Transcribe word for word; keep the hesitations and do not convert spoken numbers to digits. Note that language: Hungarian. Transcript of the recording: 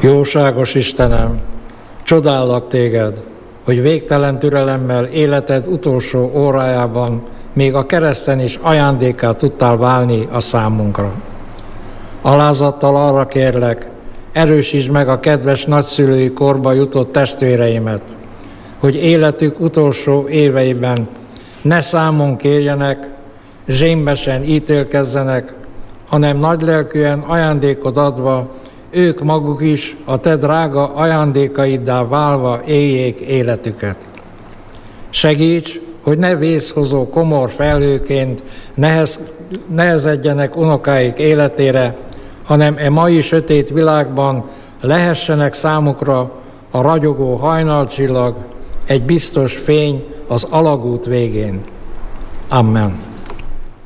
Jóságos Istenem, csodálok téged, hogy végtelen türelemmel életed utolsó órájában még a kereszten is ajándékká tudtál válni a számunkra. Alázattal arra kérlek, erősítsd meg a kedves nagyszülői korba jutott testvéreimet, hogy életük utolsó éveiben ne számon kérjenek, zsémbesen ítélkezzenek, hanem nagylelkűen ajándékot adva, ők maguk is a te drága ajándékaiddá válva éljék életüket. Segíts, hogy ne vészhozó komor felhőként nehez, nehezedjenek unokáik életére, hanem e mai sötét világban lehessenek számukra a ragyogó hajnalcsillag, egy biztos fény az alagút végén. Amen.